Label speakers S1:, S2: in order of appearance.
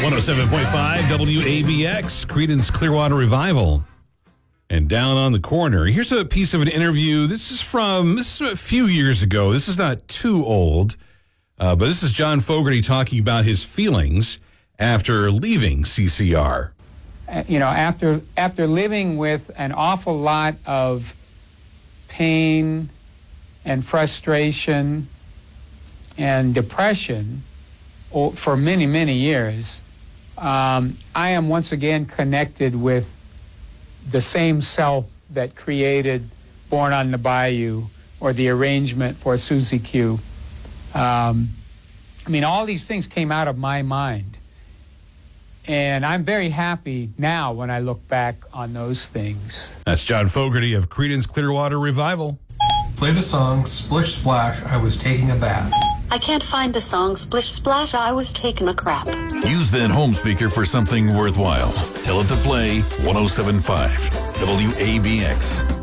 S1: 107.5 WABX, Creedence Clearwater Revival. And Down on the Corner. Here's a piece of an interview. This is a few years ago. This is not too old. But this is John Fogerty talking about his feelings after leaving CCR.
S2: After living with an awful lot of pain and frustration and depression for many, many years, I am once again connected with the same self that created Born on the Bayou or the arrangement for Susie Q. All these things came out of my mind. And I'm very happy now when I look back on those things.
S1: That's John Fogerty of Creedence Clearwater Revival.
S3: Play the song Splish Splash, I Was Taking a Bath.
S4: I can't find the song Splish Splash, I Was Taking a Crap.
S5: Use that home speaker for something worthwhile. Tell it to play 107.5 WABX.